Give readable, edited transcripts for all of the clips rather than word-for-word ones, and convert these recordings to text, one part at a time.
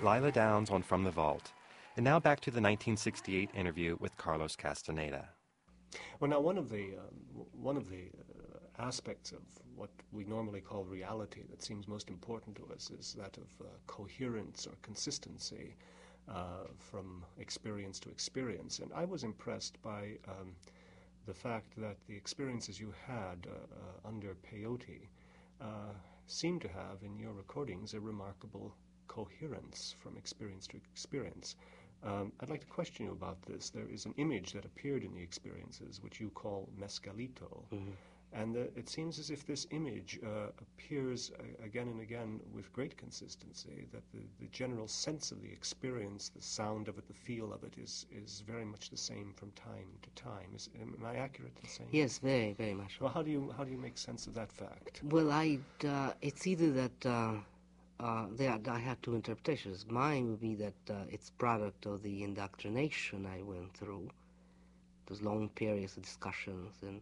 Lila Downs on From the Vault. And now back to the 1968 interview with Carlos Castaneda. Well, now one of the aspects of what we normally call reality that seems most important to us is that of coherence or consistency from experience to experience. And I was impressed by the fact that the experiences you had under peyote seem to have in your recordings a remarkable coherence from experience to experience. I'd like to question you about this. There is an image that appeared in the experiences which you call mescalito, and it seems as if this image appears again and again with great consistency, that the general sense of the experience, the sound of it, the feel of it is very much the same from time to time. Am I accurate in saying? Yes, very, very much. Well, how do you make sense of that fact? Well, it's either that I have two interpretations. Mine would be that it's product of the indoctrination I went through, those long periods of discussions and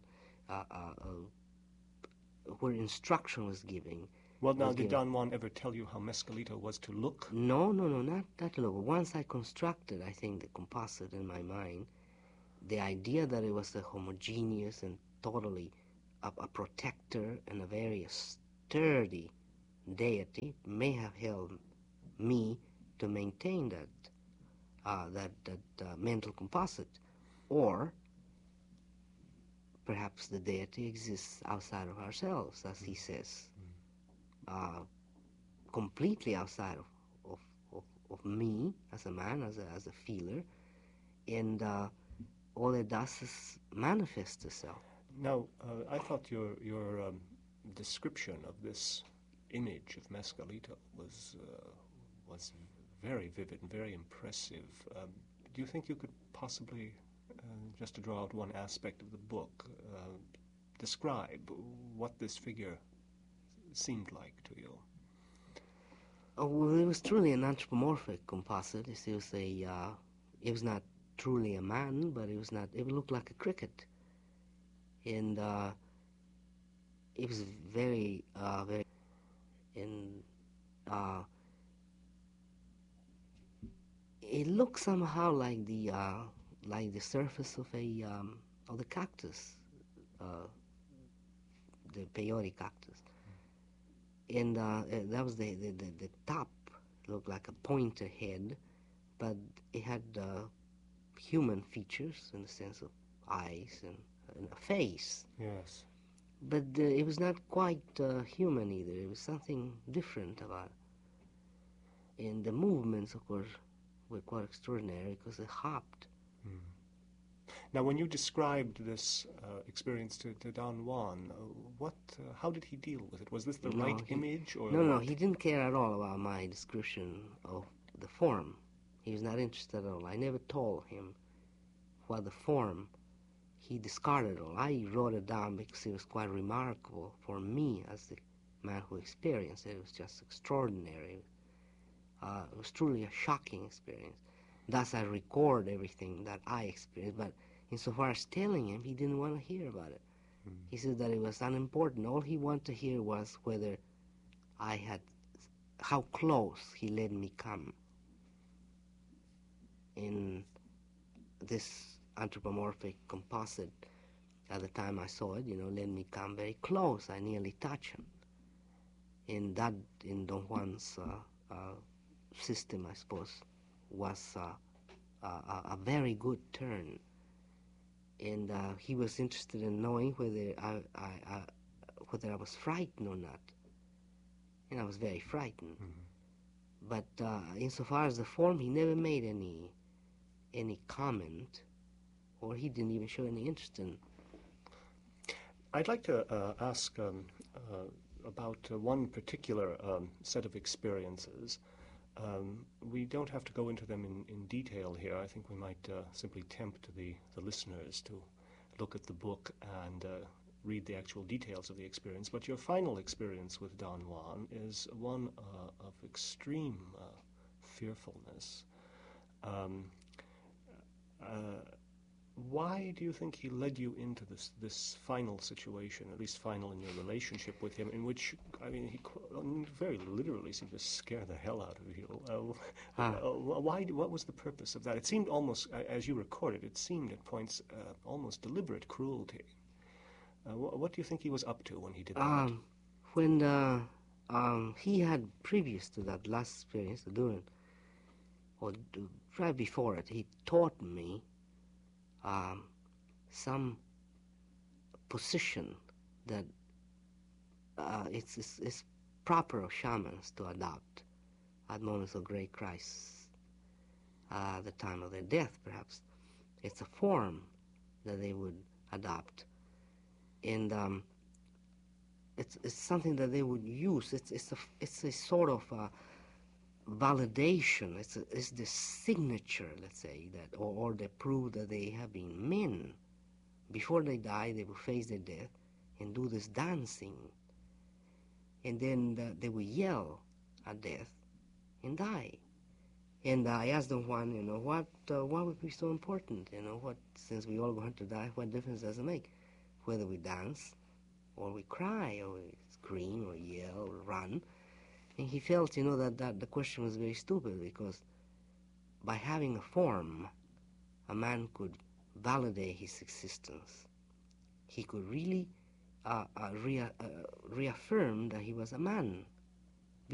where instruction was given. Well, now, did Don Juan ever tell you how mescalito was to look? No, not that look. Once I constructed, I think, the composite in my mind, the idea that it was a homogeneous and totally a protector and a very sturdy deity may have helped me to maintain that mental composite, or perhaps the deity exists outside of ourselves, as he says, completely outside of me as a man, as a feeler, and all it does is manifest itself. Now, I thought your description of this image of mescalito was very vivid and very impressive. Do you think you could possibly, just to draw out one aspect of the book, describe what this figure seemed like to you? Oh, well, it was truly an anthropomorphic composite. It was not truly a man, but it looked like a cricket, and it was very and it looks somehow like the surface of the cactus, the peyote cactus, and that was the top. Looked like a pointer head, but it had human features in the sense of eyes and a face. Yes. But it was not quite human either. It was something different about it. And the movements, of course, were quite extraordinary because they hopped. Now, when you described this experience to Don Juan, how did he deal with it? Was this the right image? Or No, he didn't care at all about my description of the form. He was not interested at all. I never told him what the form. He discarded it all. I wrote it down because it was quite remarkable for me as the man who experienced it. It was just extraordinary. It was truly a shocking experience. Thus, I record everything that I experienced. But insofar as telling him, he didn't want to hear about it. He said that it was unimportant. All he wanted to hear was whether how close he let me come in this anthropomorphic composite. At the time I saw it, let me come very close. I nearly touched him. And that, in Don Juan's system, I suppose, was a very good turn. And he was interested in knowing whether I was frightened or not. And I was very frightened. But insofar as the form, he never made any comment, or he didn't even show any interest in. I'd like to ask about one particular set of experiences. We don't have to go into them in detail here. I think we might simply tempt the listeners to look at the book and read the actual details of the experience. But your final experience with Don Juan is one of extreme fearfulness. Why do you think he led you into this final situation, at least final in your relationship with him, in which, I mean, he very literally seemed to scare the hell out of you? What was the purpose of that? It seemed almost, as you recorded, it seemed at points almost deliberate cruelty. What do you think he was up to when he did that? When he had, previous to that last experience, right before it, he taught me some position that it's proper of shamans to adopt at moments of great crisis, the time of their death, perhaps. It's a form that they would adopt, and it's something that they would use. It's a sort of validation. It's the signature, let's say, that or the proof that they have been men. Before they die, they will face their death and do this dancing, and then they will yell at death and die. And I asked Don Juan, what would be so important? Since we all going to die, what difference does it make whether we dance or we cry or we scream or yell or run? And he felt, that the question was very stupid, because by having a form, a man could validate his existence. He could really reaffirm that he was a man.